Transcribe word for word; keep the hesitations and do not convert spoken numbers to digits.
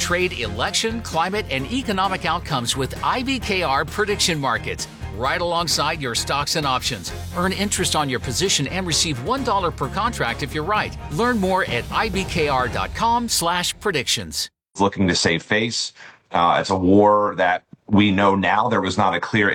trade, election, climate, and economic outcomes with I B K R prediction markets, right alongside your stocks and options. Earn interest on your position and receive one dollar per contract if you're right. Learn more at I B K R dot com slash predictions. Looking to save face. Uh, it's a war that we know now there was not a clear